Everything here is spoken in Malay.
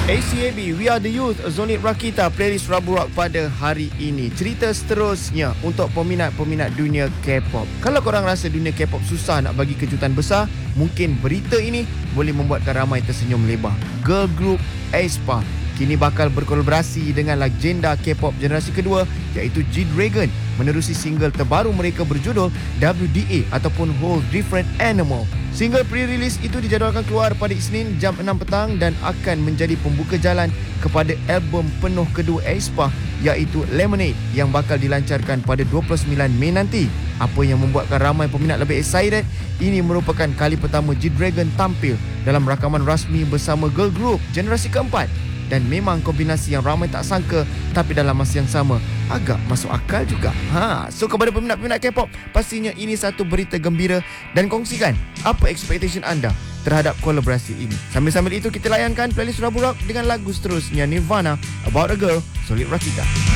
ACAB, We Are The Youth, Zonit Rakita, playlist Rabu Rock pada hari ini. Cerita seterusnya untuk peminat-peminat dunia K-pop. Kalau korang rasa dunia K-pop susah nak bagi kejutan besar, mungkin berita ini boleh membuatkan ramai tersenyum lebar. Girl group aespa kini bakal berkolaborasi dengan legenda K-pop generasi kedua iaitu G-Dragon menerusi single terbaru mereka berjudul WDA ataupun Whole Different Animal. Single pre-release itu dijadualkan keluar pada Isnin jam 6 petang dan akan menjadi pembuka jalan kepada album penuh kedua aespa iaitu Lemonade yang bakal dilancarkan pada 29 Mei nanti. Apa yang membuatkan ramai peminat lebih excited? Ini merupakan kali pertama G-Dragon tampil dalam rakaman rasmi bersama girl group generasi keempat. Dan memang kombinasi yang ramai tak sangka, tapi dalam masa yang sama agak masuk akal juga. So kepada peminat-peminat K-pop, pastinya ini satu berita gembira dan kongsikan apa expectation anda terhadap kolaborasi ini. Sambil-sambil itu kita layankan playlist Rabu Rock dengan lagu seterusnya Nirvana, About a Girl, Zonit Rakita.